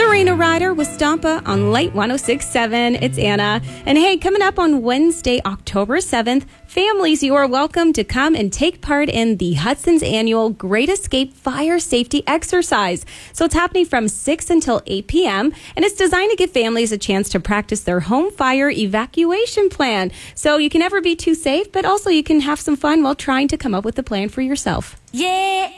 Arena Rider with Stampa on Light 106.7. It's Anna. And hey, coming up on Wednesday, October 7th, families, you are welcome to come and take part in the Hudson's annual Great Escape Fire Safety Exercise. So it's happening from 6 until 8 p.m. and it's designed to give families a chance to practice their home fire evacuation plan. So you can never be too safe, but also you can have some fun while trying to come up with a plan for yourself. Yeah.